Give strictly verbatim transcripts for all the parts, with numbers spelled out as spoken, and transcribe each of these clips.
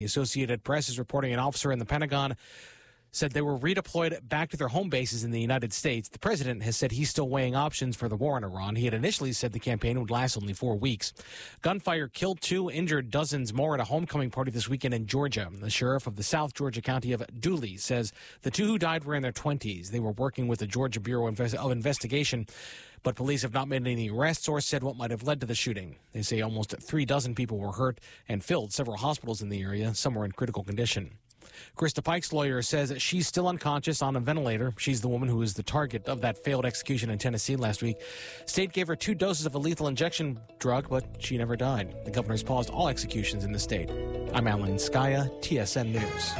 The Associated Press is reporting an officer in the Pentagon said they were redeployed back to their home bases in the United States. The president has said he's still weighing options for the war in Iran. He had initially said the campaign would last only four weeks. Gunfire killed two, injured dozens more at a homecoming party this weekend in Georgia. The sheriff of the South Georgia county of Dooley says the two who died were in their twenties. They were working with the Georgia Bureau of Investigation, but police have not made any arrests or said what might have led to the shooting. They say almost three dozen people were hurt and filled several hospitals in the area. Some were in critical condition. Krista Pike's lawyer says that she's still unconscious on a ventilator. She's the woman who was the target of that failed execution in Tennessee last week. State gave her two doses of a lethal injection drug, but she never died. The governor's paused all executions in the state. I'm Alan Skaya, T S N News.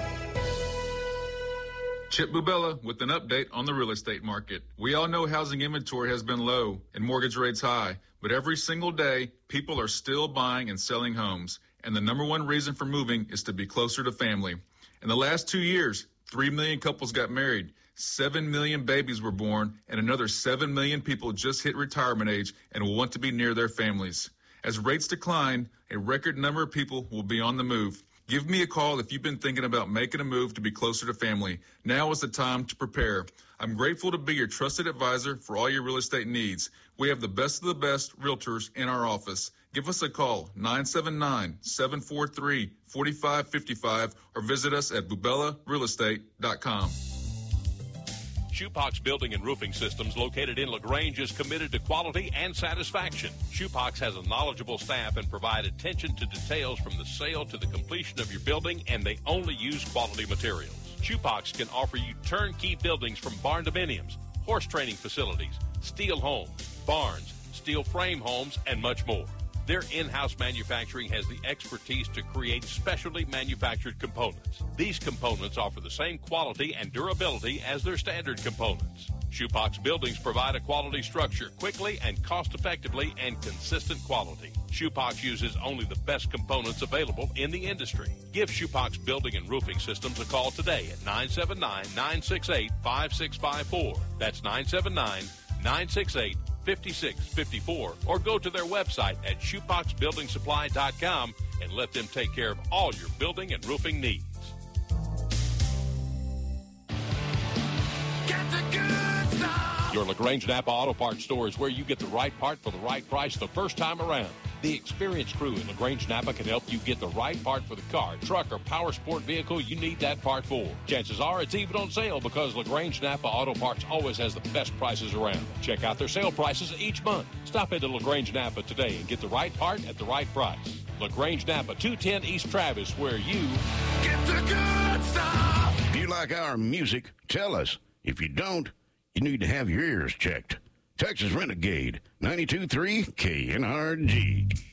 Chip Bubella with an update on the real estate market. We all know housing inventory has been low and mortgage rates high, but every single day, people are still buying and selling homes. And the number one reason for moving is to be closer to family. In the last two years, three million couples got married, seven million babies were born, and another seven million people just hit retirement age and will want to be near their families. As rates decline, a record number of people will be on the move. Give me a call if you've been thinking about making a move to be closer to family. Now is the time to prepare. I'm grateful to be your trusted advisor for all your real estate needs. We have the best of the best realtors in our office. Give us a call, nine seven nine, seven four three, four five five five, or visit us at bubella real estate dot com. Shoepox Building and Roofing Systems, located in LaGrange, is committed to quality and satisfaction. Shoepox has a knowledgeable staff and provide attention to details from the sale to the completion of your building, and they only use quality materials. Shoepox can offer you turnkey buildings from barn dominiums, horse training facilities, steel homes, barns, steel frame homes, and much more. Their in-house manufacturing has the expertise to create specially manufactured components. These components offer the same quality and durability as their standard components. Shoepox buildings provide a quality structure quickly and cost-effectively and consistent quality. Shoepox uses only the best components available in the industry. Give Shoepox Building and Roofing Systems a call today at nine seven nine, nine six eight, five six five four. That's nine seven nine, nine six eight, five six five four, or go to their website at shoepox building supply dot com and let them take care of all your building and roofing needs. Get the good stuff. Your LaGrange Napa Auto Parts store is where you get the right part for the right price the first time around. The experienced crew in LaGrange Napa can help you get the right part for the car, truck, or power sport vehicle you need that part for. Chances are it's even on sale because LaGrange Napa Auto Parts always has the best prices around. Check out their sale prices each month. Stop into LaGrange Napa today and get the right part at the right price. LaGrange Napa, two ten East Travis, where you get the good stuff. If you like our music, tell us. If you don't, you need to have your ears checked. Texas Renegade, ninety-two point three K N R G.